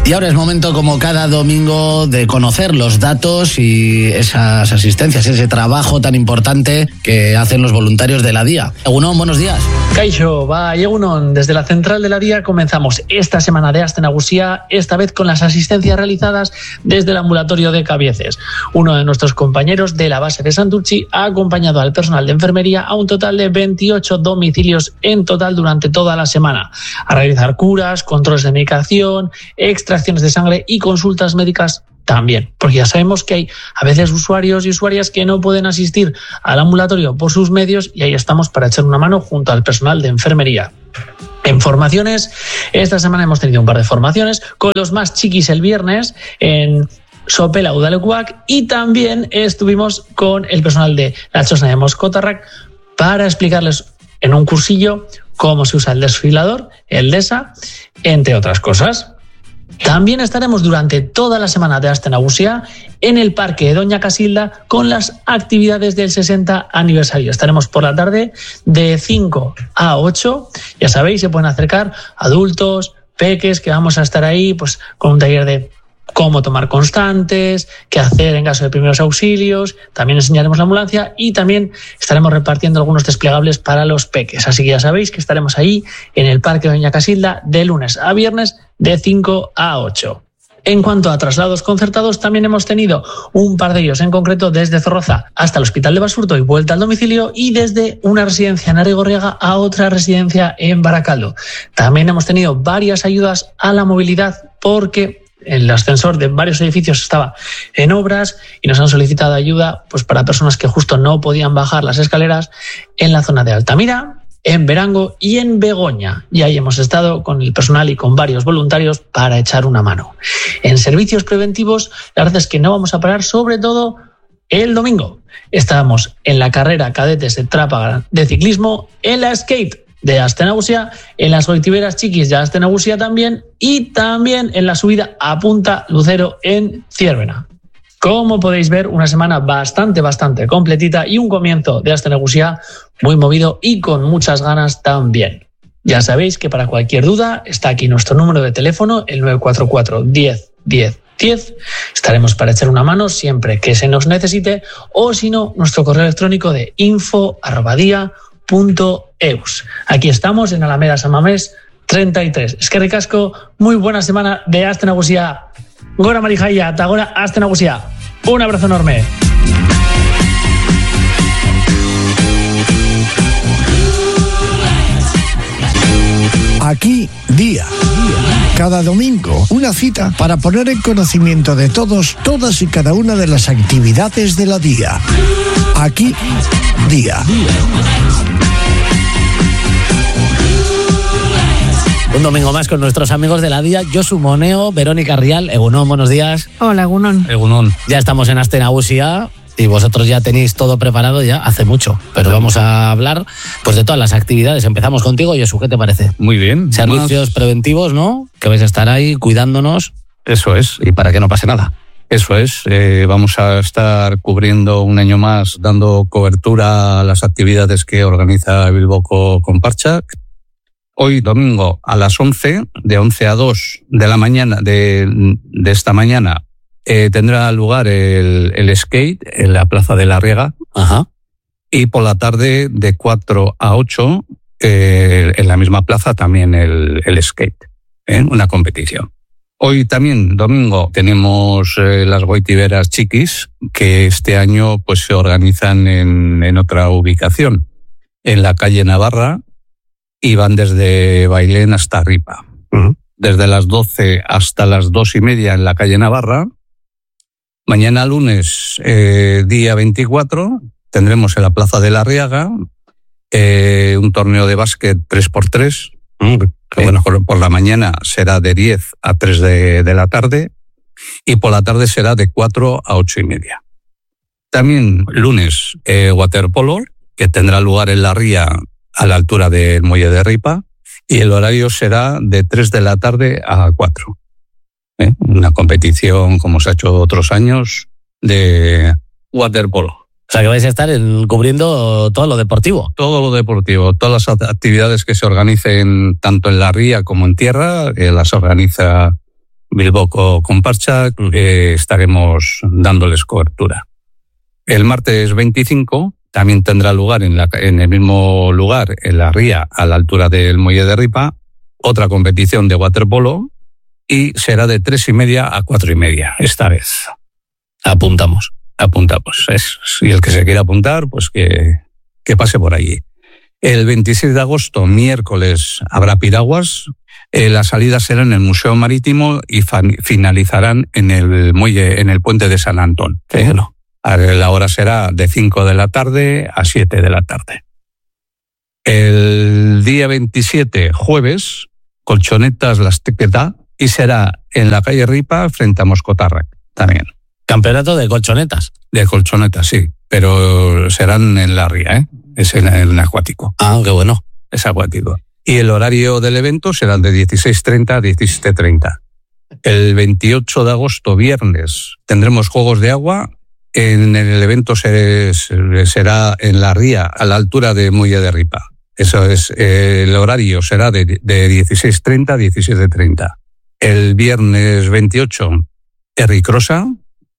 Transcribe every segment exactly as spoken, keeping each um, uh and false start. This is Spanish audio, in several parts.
Y ahora es momento, como cada domingo, de conocer los datos y esas asistencias, ese trabajo tan importante que hacen los voluntarios de la D I A. Egunon, buenos días. Kaixo, va, Egunon. Desde la central de la D I A comenzamos esta semana de Aste Nagusia, esta vez con las asistencias realizadas desde el ambulatorio de Cabieces. Uno de nuestros compañeros de la base de Santurtzi ha acompañado al personal de enfermería a un total de veintiocho domicilios en total durante toda la semana, a realizar curas, controles de medicación, extracciones de sangre y consultas médicas también, porque ya sabemos que hay a veces usuarios y usuarias que no pueden asistir al ambulatorio por sus medios, y ahí estamos para echar una mano junto al personal de enfermería. En formaciones, esta semana hemos tenido un par de formaciones con los más chiquis el viernes en Sopela Udalekuak, y también estuvimos con el personal de la Chosna de Moscotarrac para explicarles en un cursillo cómo se usa el desfibrilador, el DESA, entre otras cosas. También estaremos durante toda la semana de Aste Nagusia en el Parque de Doña Casilda con las actividades del sesenta aniversario. Estaremos por la tarde de cinco a ocho. Ya sabéis, se pueden acercar adultos, peques, que vamos a estar ahí pues con un taller de cómo tomar constantes, qué hacer en caso de primeros auxilios. También enseñaremos la ambulancia y también estaremos repartiendo algunos desplegables para los peques. Así que ya sabéis que estaremos ahí en el Parque de Doña Casilda de lunes a viernes de cinco a ocho. En cuanto a traslados concertados, también hemos tenido un par de ellos, en concreto desde Zorroza hasta el Hospital de Basurto y vuelta al domicilio, y desde una residencia en Arrigorriaga a otra residencia en Baracaldo. También hemos tenido varias ayudas a la movilidad porque el ascensor de varios edificios estaba en obras y nos han solicitado ayuda pues para personas que justo no podían bajar las escaleras en la zona de Altamira, en Verango y en Begoña. Y ahí hemos estado con el personal y con varios voluntarios para echar una mano. En servicios preventivos, la verdad es que no vamos a parar, sobre todo el domingo. Estábamos en la carrera cadetes de Trápaga de ciclismo, en la skate de Aste Nagusia, en las goitiberas chiquis de Aste Nagusia también, y también en la subida a Punta Lucero en Ciervena. Como podéis ver, una semana bastante, bastante completita y un comienzo de Aste Nagusia muy movido y con muchas ganas también. Ya sabéis que para cualquier duda está aquí nuestro número de teléfono, el nueve cuatro cuatro, diez, diez, diez. Estaremos para echar una mano siempre que se nos necesite, o si no, nuestro correo electrónico de info arroba dia punto eus. Aquí estamos en Alameda San Mamés treinta y tres. Eskerrik asko, muy buena semana de Aste Nagusia. Gora Marijaia, Tagora Aste Nagusia. Un abrazo enorme. Aquí Día. Cada domingo, una cita para poner en conocimiento de todos, todas y cada una de las actividades de la D I A. Aquí Día. Un domingo más con nuestros amigos de la D I A, Josu Moneo, Verónica Rial. Egunon, buenos días. Hola, Egunon. Egunon. Ya estamos en Aste Nagusia y vosotros ya tenéis todo preparado ya hace mucho. Pero vamos a hablar pues de todas las actividades. Empezamos contigo, Josu, ¿qué te parece? Muy bien. Servicios más preventivos, ¿no? Que vais a estar ahí cuidándonos. Eso es, y para que no pase nada. Eso es, eh, vamos a estar cubriendo un año más, dando cobertura a las actividades que organiza Bilboko Konpartsak. Hoy domingo a las once, de once a dos de la mañana, de, de esta mañana, eh, tendrá lugar el, el skate en la Plaza de la Riega. Ajá. Y por la tarde de cuatro a ocho, eh, en la misma plaza también el, el skate, ¿eh? Una competición. Hoy también, domingo, tenemos eh, las goitiberas chiquis, que este año pues se organizan en, en otra ubicación, en la calle Navarra, y van desde Bailén hasta Ripa. Uh-huh. Desde las doce hasta las dos y media en la calle Navarra. Mañana lunes, eh, día veinticuatro, tendremos en la Plaza de la Riaga eh, un torneo de básquet tres por tres. Uh, qué bueno. eh, por, por la mañana será de diez a tres de, de la tarde y por la tarde será de cuatro a ocho y media. También lunes, eh, waterpolo, que tendrá lugar en la ría a la altura del muelle de Ripa, y el horario será de tres de la tarde a cuatro. ¿Eh? Una competición, como se ha hecho otros años, de waterpolo. O sea, que vais a estar en, cubriendo todo lo deportivo. Todo lo deportivo, todas las actividades que se organicen tanto en la ría como en tierra, eh, las organiza Bilbao con Parcha, eh, estaremos dándoles cobertura. El martes veinticinco también tendrá lugar en, la, en el mismo lugar, en la ría, a la altura del Muelle de Ripa, otra competición de waterpolo y será de tres y media a cuatro y media esta vez. Apuntamos. Apuntamos. Es, y el que se quiera apuntar, pues que, que pase por allí. El veintiséis de agosto, miércoles, habrá piraguas. Eh, las salidas serán en el Museo Marítimo y fan, finalizarán en el muelle, en el puente de San Antón. Claro. La hora será de cinco de la tarde a siete de la tarde. El día veintisiete, jueves, Colchonetas Las Tequeta, y será en la calle Ripa frente a Moscotarrac también. Campeonato de colchonetas. De colchonetas, sí, pero serán en la ría, ¿eh? Es en el acuático. Ah, qué bueno. Es acuático. Y el horario del evento será de dieciséis treinta a diecisiete treinta. El veintiocho de agosto, viernes, tendremos juegos de agua. En el evento se, será en la ría, a la altura de Muelle de Ripa. Eso es, eh, el horario será de, de dieciséis treinta a diecisiete treinta. El viernes veintiocho, Erricrosa.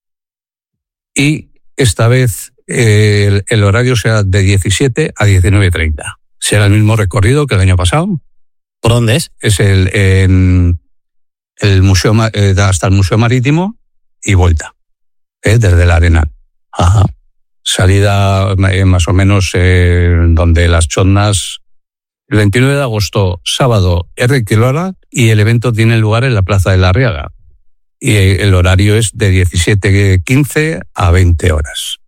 Y esta vez eh, el, el horario será de diecisiete a diecinueve treinta. Será el mismo recorrido que el año pasado. ¿Por dónde es? Es el, en el museo, eh, hasta el Museo Marítimo y vuelta. ¿Eh? Desde el Arenal. Ajá. Salida eh, más o menos eh, donde las chondas. El veintinueve de agosto, sábado, R. Quilora, y el evento tiene lugar en la Plaza de la Arriaga. Y el horario es de diecisiete quince a veinte horas.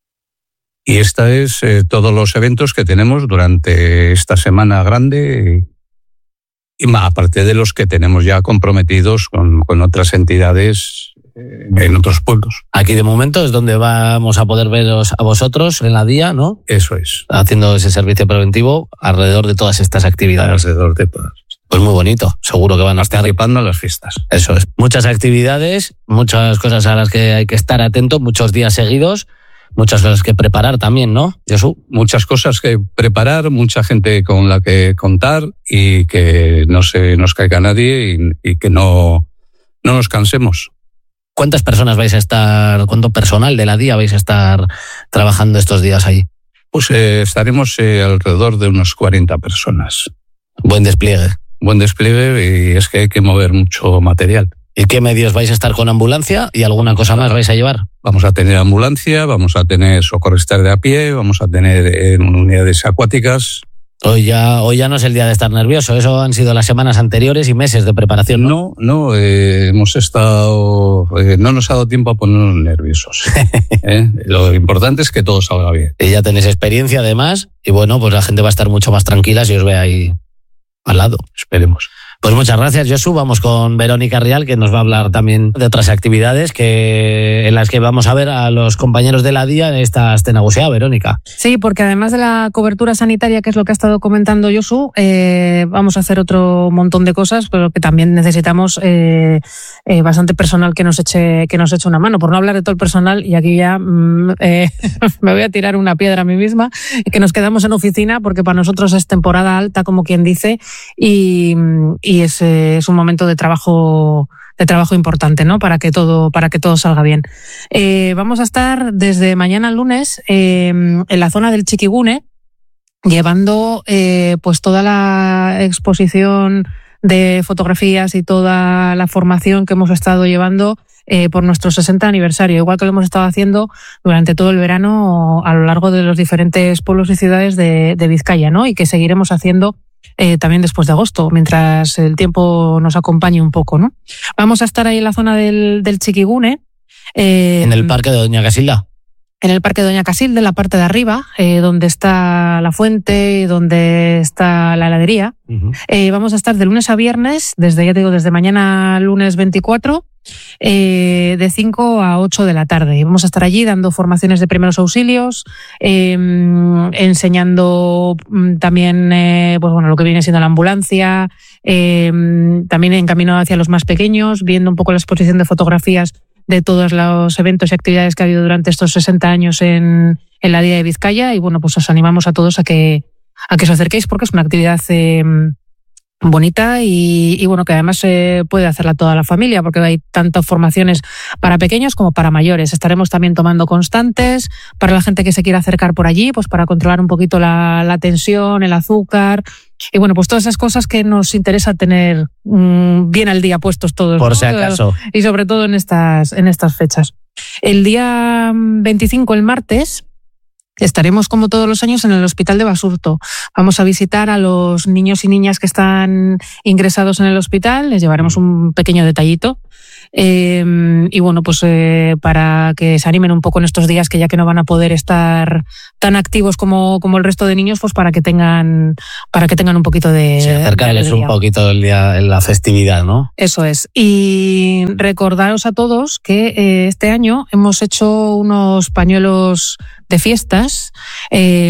Y esta es eh, todos los eventos que tenemos durante esta semana grande, y, y más, aparte de los que tenemos ya comprometidos con, con otras entidades en otros pueblos. Aquí de momento es donde vamos a poder veros a vosotros en la día, ¿no? Eso es. Haciendo ese servicio preventivo alrededor de todas estas actividades. Alrededor de todas. Pues muy bonito, seguro que van a estar participando en las fiestas. Eso es. Muchas actividades, muchas cosas a las que hay que estar atento, muchos días seguidos, muchas cosas que preparar también, ¿no, Jesús? Muchas cosas que preparar, mucha gente con la que contar y que no se nos caiga nadie y, y que no, no nos cansemos. ¿Cuántas personas vais a estar, cuánto personal de la D I A vais a estar trabajando estos días ahí? Pues eh, estaremos eh, alrededor de unas cuarenta personas. Buen despliegue. Buen despliegue, y es que hay que mover mucho material. ¿Y qué medios vais a estar con ambulancia y alguna cosa más vais a llevar? Vamos a tener ambulancia, vamos a tener socorristas de a pie, vamos a tener eh, unidades acuáticas. Hoy ya, hoy ya no es el día de estar nervioso, eso han sido las semanas anteriores y meses de preparación, ¿no? No, no, eh, hemos estado, eh, no nos ha dado tiempo a ponernos nerviosos. ¿eh? Lo importante es que todo salga bien. Y ya tenéis experiencia además, y bueno, pues la gente va a estar mucho más tranquila si os ve ahí al lado. Esperemos. Pues muchas gracias, Josu. Vamos con Verónica Rial, que nos va a hablar también de otras actividades que en las que vamos a ver a los compañeros de la D I A en esta Astenagusia, Verónica. Sí, porque además de la cobertura sanitaria, que es lo que ha estado comentando Josu, eh, vamos a hacer otro montón de cosas, pero que también necesitamos eh, eh, bastante personal que nos eche que nos eche una mano. Por no hablar de todo el personal, y aquí ya mm, eh, me voy a tirar una piedra a mí misma, que nos quedamos en oficina, porque para nosotros es temporada alta, como quien dice, y, y es, eh, es un momento de trabajo de trabajo importante, ¿no? Para que todo para que todo salga bien. Eh, vamos a estar desde mañana lunes eh, en la zona del Chiquigune, llevando eh, pues toda la exposición de fotografías y toda la formación que hemos estado llevando eh, por nuestro sesenta aniversario, igual que lo hemos estado haciendo durante todo el verano a lo largo de los diferentes pueblos y ciudades de, de Vizcaya, ¿no? Y que seguiremos haciendo Eh, también después de agosto, mientras el tiempo nos acompañe un poco, ¿no? Vamos a estar ahí en la zona del, del Chiquigune. Eh, en el Parque de Doña Casilda. En el Parque de Doña Casilda, en la parte de arriba, eh, donde está la fuente y donde está la heladería. Uh-huh. Eh, vamos a estar de lunes a viernes, desde, ya te digo, desde mañana lunes veinticuatro, eh, de cinco a ocho de la tarde. Y vamos a estar allí dando formaciones de primeros auxilios, eh, enseñando también eh, pues bueno, lo que viene siendo la ambulancia, eh, también encaminado hacia los más pequeños, viendo un poco la exposición de fotografías de todos los eventos y actividades que ha habido durante estos sesenta años en, en la D I A de Vizcaya. Y bueno, pues os animamos a todos a que, a que os acerquéis, porque es una actividad eh, bonita y, y bueno, que además se eh, puede hacerla toda la familia porque hay tantas formaciones para pequeños como para mayores. Estaremos también tomando constantes para la gente que se quiera acercar por allí, pues para controlar un poquito la, la tensión, el azúcar y bueno, pues todas esas cosas que nos interesa tener mmm, bien al día puestos todos. Por ¿no? si acaso. Y sobre todo en estas, en estas fechas. El día veinticinco, el martes, estaremos como todos los años en el Hospital de Basurto. Vamos a visitar a los niños y niñas que están ingresados en el hospital, les llevaremos un pequeño detallito. Eh, y bueno, pues eh, para que se animen un poco en estos días que ya que no van a poder estar tan activos como, como el resto de niños, pues para que tengan para que tengan un poquito de... Sí, acercarles un poquito el día en la festividad, ¿no? Eso es. Y recordaros a todos que eh, este año hemos hecho unos pañuelos de fiestas, eh,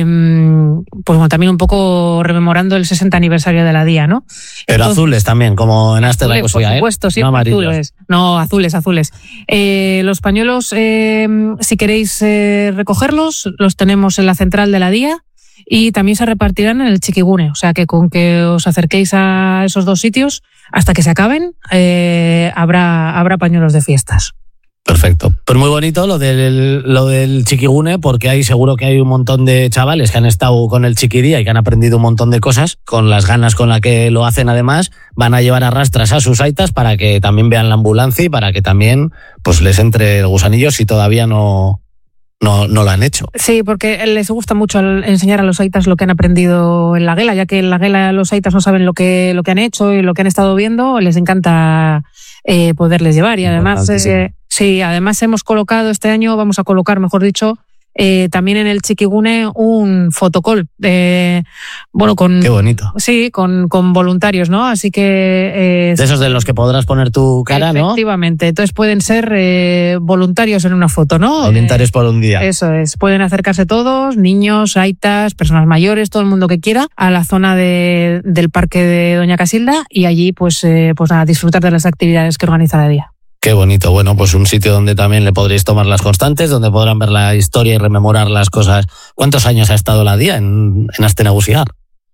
pues bueno, también un poco rememorando el sesenta aniversario de la D I A, ¿no? Pero Entonces, azules también, como en Aster la por Cosilla, supuesto, ¿eh? sí, No amarillos. azules. No, azules, azules. Eh, los pañuelos, eh, si queréis eh, recogerlos, los tenemos en la central de la D I A y también se repartirán en el Chiquigune. O sea que con que os acerquéis a esos dos sitios, hasta que se acaben, eh, habrá, habrá pañuelos de fiestas. Perfecto. Pues muy bonito lo del, lo del Chiquigune, porque ahí seguro que hay un montón de chavales que han estado con el Chiquidía y que han aprendido un montón de cosas, con las ganas con las que lo hacen además, van a llevar a rastras a sus aitas para que también vean la ambulancia y para que también pues les entre el gusanillo si todavía no, no, no lo han hecho. Sí, porque les gusta mucho enseñar a los aitas lo que han aprendido en la guela, ya que en la guela los aitas no saben lo que, lo que han hecho y lo que han estado viendo, les encanta eh, poderles llevar y además... Eh, Sí, además hemos colocado este año, vamos a colocar, mejor dicho, eh, también en el Chiquigune un fotocall. Eh, bueno, con. Qué bonito. Sí, con, con voluntarios, ¿no? Así que. Eh, de esos de los que podrás poner tu cara, efectivamente. ¿no? Efectivamente. Entonces pueden ser eh, voluntarios en una foto, ¿no? Voluntarios eh, por un día. Eso es. Pueden acercarse todos, niños, aitas, personas mayores, todo el mundo que quiera, a la zona de, del parque de Doña Casilda y allí, pues, eh, pues a disfrutar de las actividades que organiza la D I A. Qué bonito. Bueno, pues un sitio donde también le podréis tomar las constantes, donde podrán ver la historia y rememorar las cosas. ¿Cuántos años ha estado la D I A en, en Astenagusia?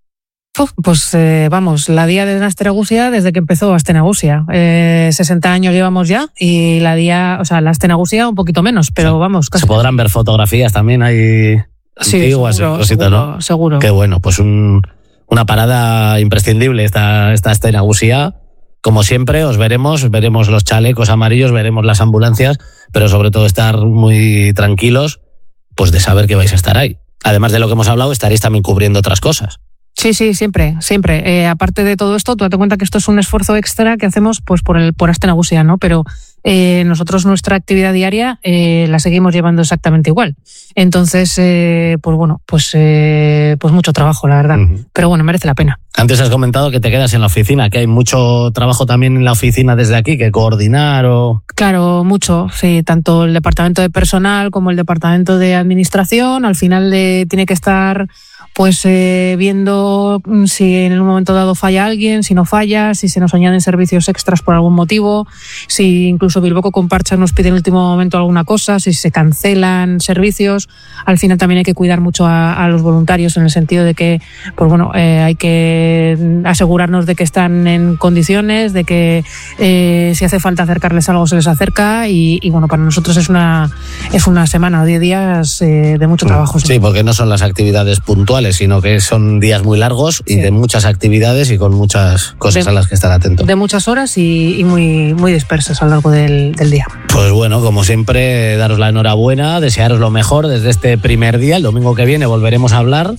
Pues eh, vamos, la D I A de Astenagusia desde que empezó Astenagusia. Eh, sesenta años llevamos ya y la D I A, o sea, la Astenagusia un poquito menos, pero sí, vamos. Casi. Se podrán ver fotografías también ahí sí, antiguas seguro, y cositas, seguro, ¿no? Seguro. Qué bueno, pues un, una parada imprescindible esta, esta Astenagusia. Como siempre, os veremos, veremos los chalecos amarillos, veremos las ambulancias, pero sobre todo estar muy tranquilos, pues de saber que vais a estar ahí. Además de lo que hemos hablado, estaréis también cubriendo otras cosas. Sí, sí, siempre, siempre. Eh, aparte de todo esto, tú date cuenta que esto es un esfuerzo extra que hacemos pues por el por Astenagusia, ¿no? Pero eh, nosotros nuestra actividad diaria eh, la seguimos llevando exactamente igual. Entonces, eh, pues bueno, pues eh, pues mucho trabajo, la verdad. Uh-huh. Pero bueno, merece la pena. Antes has comentado que te quedas en la oficina, que hay mucho trabajo también en la oficina desde aquí, que coordinar o... Claro, mucho, sí, tanto el departamento de personal como el departamento de administración, al final de, tiene que estar pues eh, viendo si en un momento dado falla alguien, si no falla, si se nos añaden servicios extras por algún motivo, si incluso Bilboco con Parcha nos pide en último momento alguna cosa, si se cancelan servicios. Al final también hay que cuidar mucho a, a los voluntarios en el sentido de que, pues bueno, eh, hay que asegurarnos de que están en condiciones, de que eh, si hace falta acercarles algo se les acerca y, y bueno, para nosotros es una es una semana o diez días eh, de mucho trabajo. Sí, sí, porque no son las actividades puntuales, sino que son días muy largos y sí, de muchas actividades y con muchas cosas de, a las que estar atentos. De muchas horas y, y muy, muy dispersas a lo largo del, del día. Pues bueno, como siempre, daros la enhorabuena, desearos lo mejor desde este primer día. El domingo que viene volveremos a hablar.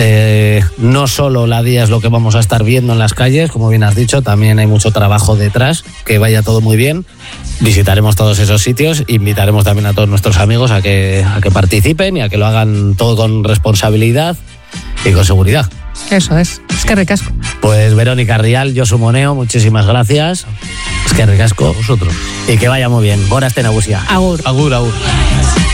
Eh, no solo la D I A es lo que vamos a estar viendo en las calles, como bien has dicho, también hay mucho trabajo detrás, que vaya todo muy bien. Visitaremos todos esos sitios, invitaremos también a todos nuestros amigos a que, a que participen y a que lo hagan todo con responsabilidad y con seguridad. Eso es, es que ricasco. Pues Verónica Rial, Josu Moneo, muchísimas gracias. Es que ricasco vosotros. Y que vaya muy bien. Gora Astenagusia. Agur. Agur, agur.